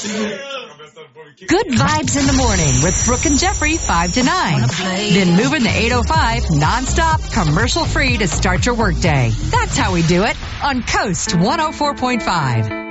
Good vibes in the morning with Brooke and Jeffrey 5 to 9. Then moving the 805 nonstop, commercial free to start your workday. That's how we do it on Coast 104.5.